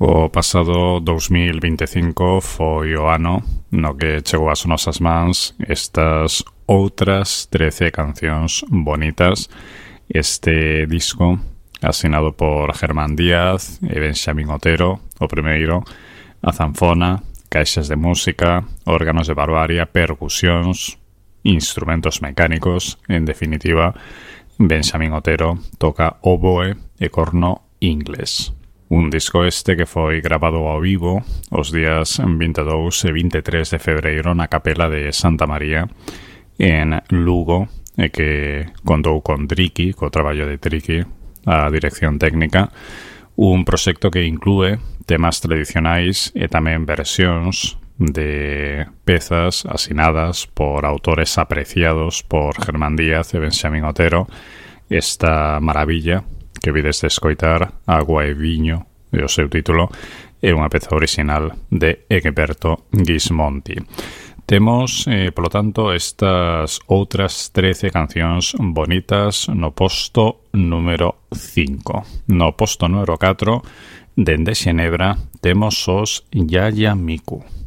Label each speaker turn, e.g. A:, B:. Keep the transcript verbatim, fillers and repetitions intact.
A: O pasado dous mil vinte e cinco foi o ano no que chegou ás nosas mans estas outras trece cancións bonitas. Este disco asinado por Germán Díaz e Benxamín Otero, o primeiro, a zanfona, caixas de música, órganos de barbaria, percusións, instrumentos mecánicos, en definitiva, Benxamín Otero toca oboe e corno inglés. Un disco este que foi grabado ao vivo os días vinte e dous e vinte e tres de febreiro na capela de Santa María en Lugo e que contou con Triqui, co traballo de Triqui, a dirección técnica, un proxecto que inclúe temas tradicionais e tamén versións de pezas asinadas por autores apreciados por Germán Díaz e Benxamín Otero. Esta maravilla que vides de escoitar, Agua e Viño, e o seu título, é unha peza original de Egberto Gismonti. Temos, eh, polo tanto, estas outras trece cancións bonitas no posto número cinco. No posto número catro, dende Xenebra, temos os Yaya Miku.